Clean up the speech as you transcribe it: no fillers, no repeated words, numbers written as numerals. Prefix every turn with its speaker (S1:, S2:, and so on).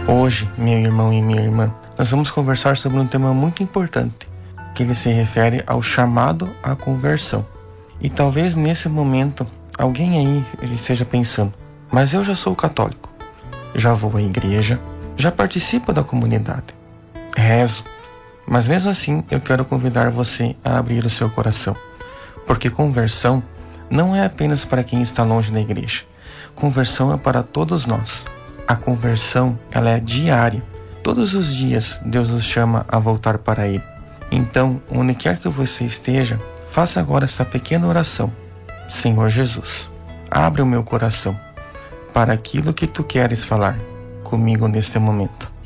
S1: Hoje, meu irmão e minha irmã, nós vamos conversar sobre um tema muito importante, que ele se refere ao chamado à conversão. E talvez nesse momento, alguém aí esteja pensando, mas eu já sou católico, já vou à igreja, já participo da comunidade, rezo, mas mesmo assim eu quero convidar você a abrir o seu coração, porque conversão não é apenas para quem está longe da igreja, conversão é para todos nós. A conversão, ela é diária. Todos os dias Deus nos chama a voltar para Ele. Então, onde quer que você esteja, faça agora essa pequena oração. Senhor Jesus, abre o meu coração para aquilo que Tu queres falar comigo neste momento.